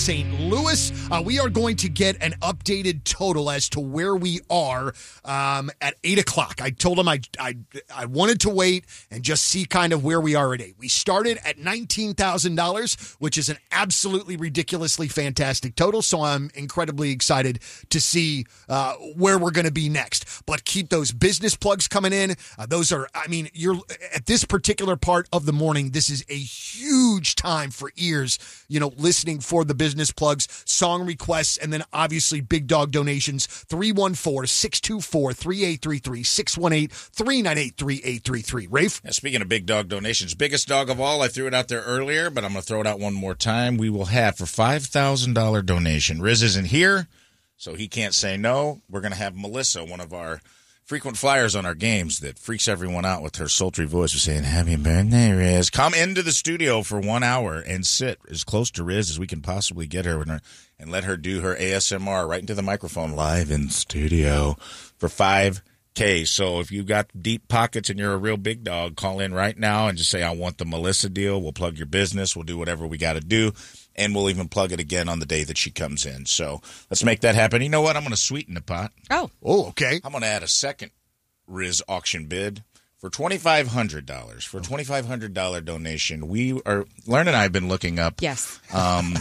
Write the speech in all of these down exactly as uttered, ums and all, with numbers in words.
Saint Louis. Uh, we are going to get an updated total as to where we are um, at eight o'clock. I told him I, I I wanted to wait and just see kind of where we are at eight. We started at nineteen thousand dollars, which is an absolutely ridiculously fantastic total, so I'm incredibly excited to see uh, where we're going to be next. But keep those business plugs coming in. Uh, those are, I mean, you're at this particular part of the morning, this is a huge time for ears, you know, listening for the business business plugs, song requests, and then obviously big dog donations. three one four, six two four, three eight three three, six one eight, three nine eight, three eight three three. Rafe? Yeah, speaking of big dog donations, biggest dog of all, I threw it out there earlier, but I'm going to throw it out one more time. We will have for five thousand dollars donation. Riz isn't here, so he can't say no. We're going to have Melissa, one of our frequent flyers on our games that freaks everyone out with her sultry voice of saying, happy birthday, Riz. Come into the studio for one hour and sit as close to Riz as we can possibly get her and, and let her do her A S M R right into the microphone live in studio for five K. So if you've got deep pockets and you're a real big dog, call in right now and just say, I want the Melissa deal. We'll plug your business. We'll do whatever we got to do. And we'll even plug it again on the day that she comes in. So let's make that happen. You know what? I'm going to sweeten the pot. Oh. Oh, okay. I'm going to add a second Riz auction bid for twenty-five hundred dollars. For a twenty-five hundred dollars donation, we are, Lauren and I have been looking up yes. um,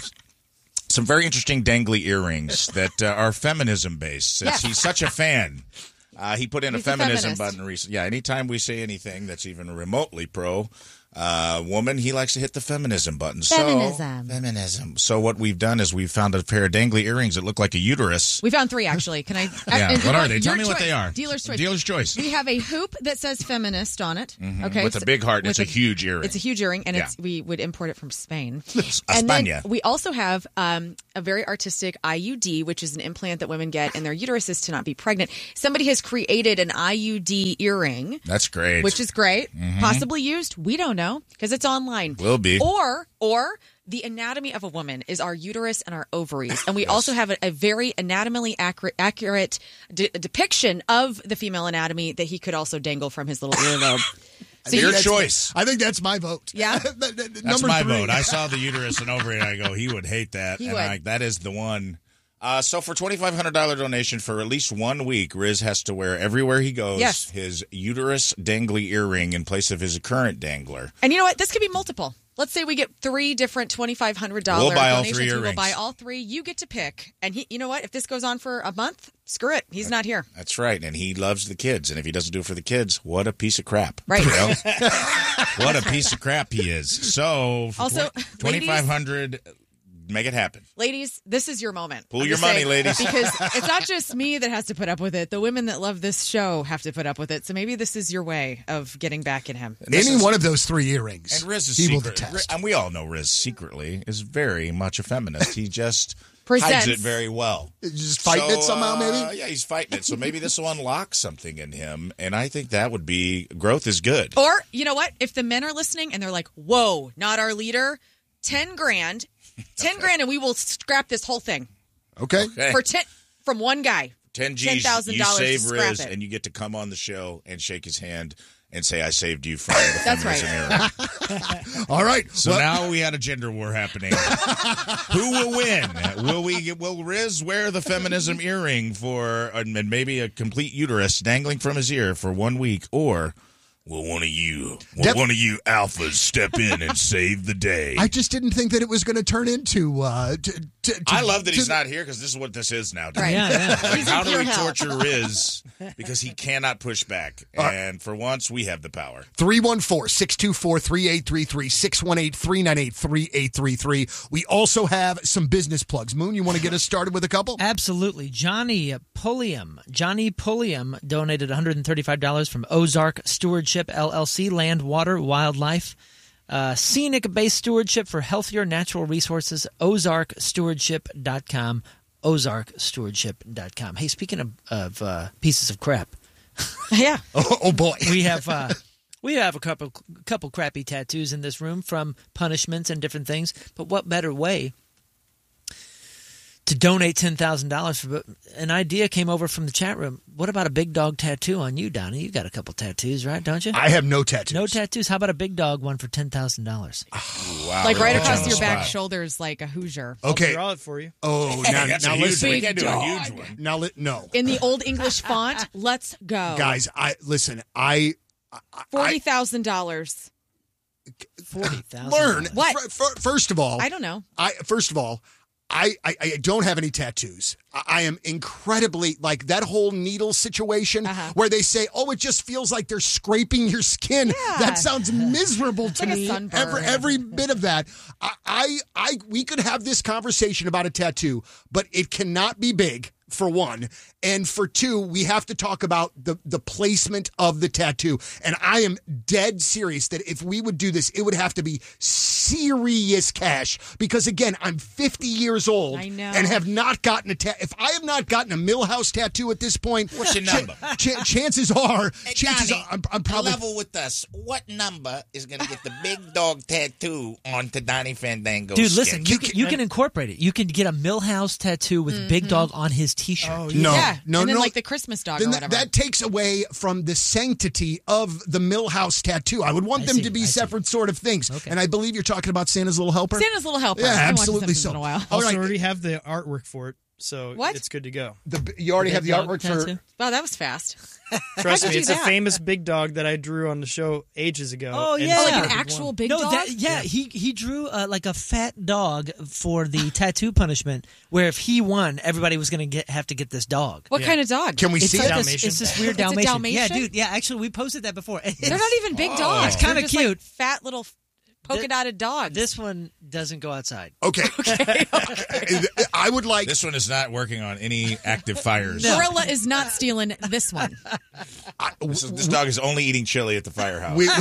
some very interesting dangly earrings that uh, are feminism-based. Since yes. he's such a fan, uh, he put in he's a feminism a button recently. Yeah, anytime we say anything that's even remotely pro Uh, woman, he likes to hit the feminism button. Feminism. So, feminism. So what we've done is we've found a pair of dangly earrings that look like a uterus. We found three, actually. Can I? Yeah, and, what are they? your Tell me choice. what they are. Dealer's choice. Dealer's choice. We have a hoop that says feminist on it. Mm-hmm. Okay, with a big heart, and it's a, a huge earring. It's a huge earring, and yeah. it's we would import it from Spain. And then we also have um, a very artistic I U D, which is an implant that women get in their uteruses to not be pregnant. Somebody has created an I U D earring. That's great. Which is great. Mm-hmm. Possibly used. We don't know because it's online. Will be. Or, or the anatomy of a woman is our uterus and our ovaries. And we yes. also have a, a very anatomically accurate, accurate de- depiction of the female anatomy that he could also dangle from his little earlobe. So your choice. I think that's my vote. Yeah. That's Number my three. vote. I saw the uterus and ovary, and I go, he would hate that. He and would. I, that is the one. Uh, so for twenty-five hundred dollars donation for at least one week, Riz has to wear everywhere he goes Yes. his uterus dangly earring in place of his current dangler. And you know what? This could be multiple. Let's say we get three different twenty-five hundred dollars We'll buy all donations. three we will earrings. buy all three. You get to pick. And he, you know what? If this goes on for a month, screw it. He's not here. That's right. And he loves the kids. And if he doesn't do it for the kids, what a piece of crap. Right. You know? What a piece of crap he is. So for Also, twenty-five hundred dollars, make it happen. Ladies, this is your moment. Pull I'm your just money, saying, ladies. Because it's not just me that has to put up with it. The women that love this show have to put up with it. So maybe this is your way of getting back at him. Any is, one of those three earrings, and Riz is he will secret, detest. and we all know Riz secretly is very much a feminist. He just Presents. hides it very well. Just fighting So, it somehow, uh, maybe? yeah, he's fighting it. So maybe this will unlock something in him, and I think that would be growth is good. Or, you know what? If the men are listening and they're like, whoa, not our leader, ten grand, ten Okay. grand, and we will scrap this whole thing. Okay. Okay. For ten, from one guy. ten G's, ten thousand you dollars save to scrap Riz, it. and you get to come on the show and shake his hand and say, I saved you from the That's feminism era. All right. So Well, now we had a gender war happening. Who will win? Will we? Will Riz wear the feminism earring for and maybe a complete uterus dangling from his ear for one week, or will one of you, will Def- one of you alphas step in and save the day? I just didn't think that it was going to turn into. Uh, to, to, to, I love that to- he's not here because this is what this is now. Right. Yeah, yeah. Like, He's in how do pure we hell. torture Riz? Because he cannot push back. And for once, we have the power. three one four, six two four, three eight three three, six one eight, three nine eight, three eight three three. We also have some business plugs. Moon, you want to get us started with a couple? Absolutely. Johnny Pulliam. Johnny Pulliam donated one hundred thirty-five dollars from Ozark Stewardship, L L C, Land, Water, Wildlife. Uh, Scenic-based stewardship for healthier natural resources, ozark stewardship dot com, ozark stewardship dot com. Hey, speaking of, of uh, pieces of crap, Yeah. Oh, oh boy. we have uh, we have a couple couple crappy tattoos in this room from punishments and different things. But what better way to donate ten thousand dollars. For an idea came over from the chat room. What about a big dog tattoo on you, Donnie? You got a couple tattoos, right? Don't you? I have no tattoos. No tattoos. How about a big dog one for ten thousand dollars? Wow. Like right Put you on across the your back spot. shoulders, like a Hoosier. Okay. I'll draw it for you. Oh, now, That's a now huge listen. one. We can't do a Big huge one. Now, li- no. In the old English font, let's go. Guys, I listen, I... forty thousand dollars. Forty thousand. Learn. What? F- f- first of all... I don't know. I First of all, I, I, I don't have any tattoos. I, I am incredibly, like, that whole needle situation Uh-huh. where they say, oh, it just feels like they're scraping your skin. Yeah. That sounds miserable to like a me. sunburn. Every, every bit of that. I, I, I, we could have this conversation about a tattoo, but it cannot be big, for one. And for two, we have to talk about the, the placement of the tattoo. And I am dead serious that if we would do this, it would have to be serious cash. Because again, I'm fifty years old I know. and have not gotten a tattoo. If I have not gotten a Millhouse tattoo at this point, What's your cha- number? cha- chances are, Hey, chances Johnny, are, I'm, I'm probably. level with us. What number is going to get the big dog tattoo onto Donnie Fandango? Dude, skin? listen, you can, you can incorporate it. You can get a Millhouse tattoo with Big Dog on his T-shirt. Oh, No, yeah. no, and then no. like the Christmas dog Then or th- whatever. that takes away from the sanctity of the Millhouse tattoo. I would want I them see, to be I see. separate sort of things. Okay. And I believe you're talking about Santa's Little Helper. Santa's Little Helper. Yeah, I haven't watched absolutely The Simpsons so. in a while. All Also, right. already have the artwork for it, so What? it's good to go. The, you already have the Big Dog artwork tattoo? for. Wow, that was fast. Trust How'd me, you it's do a that? famous big dog that I drew on the show ages ago. Oh, and yeah. Oh, it's like a an big actual one. big no, dog? that yeah, he he drew uh, like a fat dog for the tattoo punishment. Where if he won, everybody was going to get have to get this dog. What Yeah. kind of dog? Can we It's see like it? this, Dalmatian? it's this weird It's a Dalmatian. Yeah, Dalmatian? dude. Yeah, actually, we posted that before. They're not even big dogs. It's kinda They're just, like, cute. fat little polka dotted dogs. This one doesn't go outside. Okay. okay. I would like. This one is not working on any active fires. Gorilla is not stealing this one. This, is, this dog is only eating chili at the firehouse. We,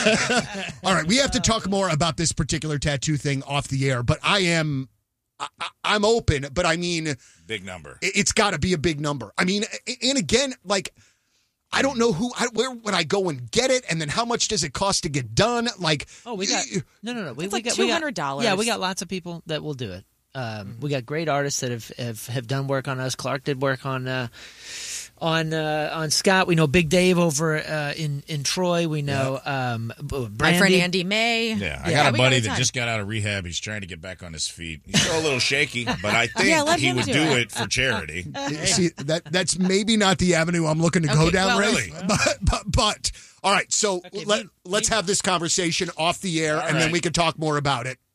all right, we have to talk more about this particular tattoo thing off the air, but I am. I, I- I'm open, but I mean, it- Big number. it's got to be a big number. I mean, and again, like, I don't know who, I, where would I go and get it, and then how much does it cost to get done? Like, Oh, we got no, no, no. We, It's we like got we got- two hundred dollars. Yeah, we got lots of people that will do it. Um, We got great artists that have, have, have done work on us. Clark did work on uh, on uh, on Scott. We know Big Dave over uh, in in Troy. We know um, B- Brandy. My friend Andy May. Yeah, I Yeah, got a we got buddy a that ton. just got out of rehab. He's trying to get back on his feet. He's still a little shaky, but I think Yeah, let he him would do do it. it for charity. see, that that's maybe not the avenue I'm looking to go Okay, down, well- really. But, but, but, all right, so let, me- let's have this conversation off the air, and then right. we can talk more about it.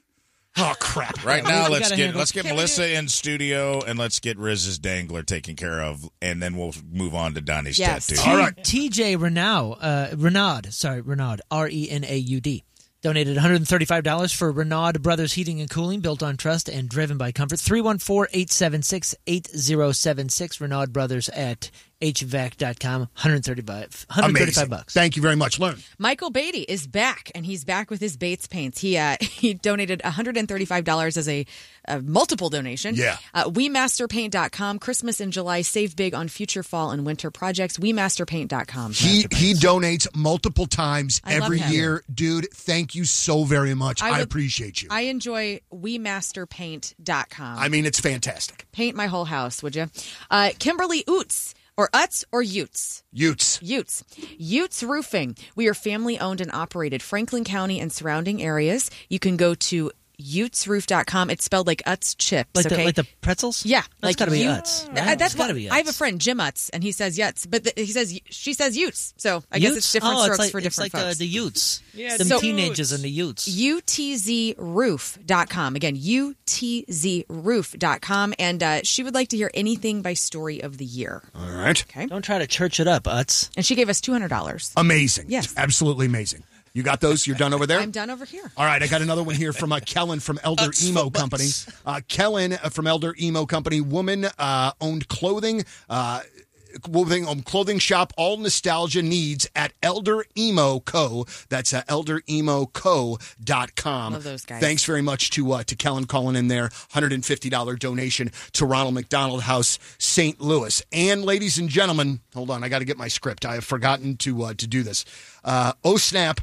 Oh, crap. Right now, we let's gotta get handle- let's get Can we Melissa in studio and let's get Riz's dangler taken care of, and then we'll move on to Donnie's Yes. tattoo. All right. T J Renaud, uh, Renaud, sorry, Renaud, R E N A U D, donated one hundred thirty-five dollars for Renaud Brothers Heating and Cooling, built on trust and driven by comfort. three one four, eight seven six, eight zero seven six, Renaud Brothers at H V A C dot com, one hundred thirty-five, one hundred thirty-five Amazing. bucks. Thank you very much. Learn. Michael Beatty is back, and he's back with his Bates paints. He uh, he donated one hundred thirty-five dollars as a, a multiple donation. Yeah. Uh, we master paint dot com. Christmas in July. Save big on future fall and winter projects. we master paint dot com. He he donates multiple times I love every him. year. Dude, thank you so very much. I, I would- appreciate you. I, I enjoy we master paint dot com. mean, it's fantastic. Paint my whole house, would you? Uh, Kimberly Oots. Or Utz or Utes. Utes. Utes. Utes Roofing. We are family owned and operated. Franklin County and surrounding areas. You can go to utes roof dot com. It's spelled like Utz chips. Like, okay. the, like the pretzels? Yeah, That's like got to be you- Utz. Uh, Right? That's It's gotta what be I have a Utz. friend, Jim Utz, and he says Yuts, but the, he says she says Utes. So I guess it's Utes? different oh, strokes it's like, for different it's like folks. Uh, the Utes. Yeah, Them so- teenagers and the Utes. U T Z roof dot com. Again, U T Z roof dot com. And uh, she would like to hear anything by story of the year. All right. Okay. Don't try to church it up, Utz. And she gave us two hundred dollars. Amazing. Yes. Absolutely amazing. You got those? You're done over there? I'm done over here. All right, I got another one here from uh, Kellen from Elder Emo Company. Uh, Kellen uh, from Elder Emo Company, woman-owned clothing, uh, clothing, um, clothing shop, all nostalgia needs at Elder Emo Co. That's uh, elder emo co dot com. Love those guys. Thanks very much to uh, to Kellen calling in there. one hundred fifty dollars donation to Ronald McDonald House, Saint Louis. And ladies and gentlemen, hold on, I got to get my script. I have forgotten to uh, to do this. Uh, oh, snap.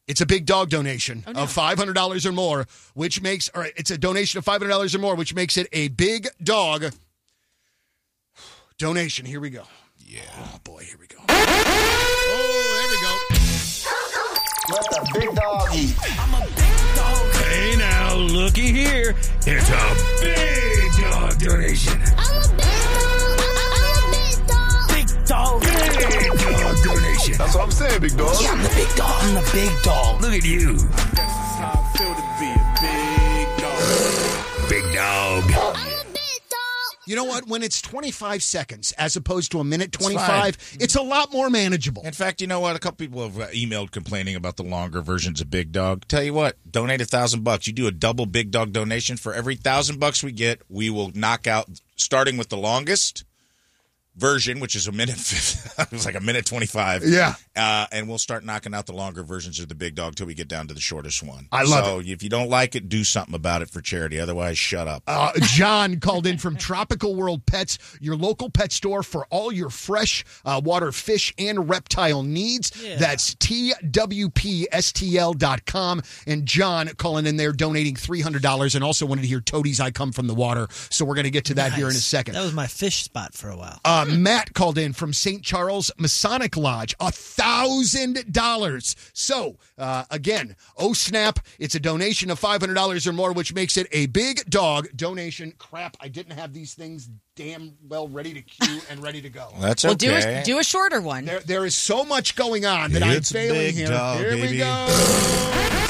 It's a big dog donation Oh, no. of five hundred dollars or more, which makes, all right, it's a donation of five hundred dollars or more, which makes it a big dog donation. Here we go. Yeah. Oh, boy, here we go. Oh, there we go. Let the big dog eat. I'm a big dog. Hey now, looky here. It's a big dog donation. I'm a big dog. I'm a big dog. Big dog. Big dog donation. That's what I'm saying, big dog. Yeah, I'm the big dog. I'm the big dog. Look at you. That's how I feel to be a big dog. Big dog. I'm a big dog. You know what? When it's twenty-five seconds as opposed to a minute twenty-five, it's, it's a lot more manageable. In fact, you know what? A couple people have uh, emailed complaining about the longer versions of Big Dog. Tell you what, donate a thousand bucks. You do a double Big Dog donation for every thousand bucks we get. We will knock out, starting with the longest version, which is a minute. It was like a minute twenty-five. Yeah. Uh, and we'll start knocking out the longer versions of the Big Dog till we get down to the shortest one. I love so if you don't like it, do something about it for charity. Otherwise, shut up. Uh, John called in from Tropical World Pets, your local pet store for all your fresh uh, water fish and reptile needs. Yeah. That's T W P S T L dot com. And John calling in there, donating three hundred dollars, and also wanted to hear Toadies I Come From the Water. So we're going to get to that here in a Nice. second. That was my fish spot for a while. Uh, Matt called in from Saint Charles Masonic Lodge, a thousand dollars. So uh, again, oh snap! It's a donation of five hundred dollars or more, which makes it a big dog donation. Crap! I didn't have these things damn well ready to queue and ready to go. That's Well, okay. do a, do a shorter one. There, there is so much going on that It's I'm failing big here. dog, here we baby. go.